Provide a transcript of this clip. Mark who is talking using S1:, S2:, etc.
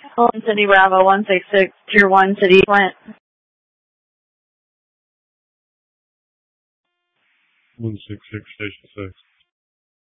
S1: Fulton City Bravo 166, Tier 1 City Flint.
S2: 166, Station 6.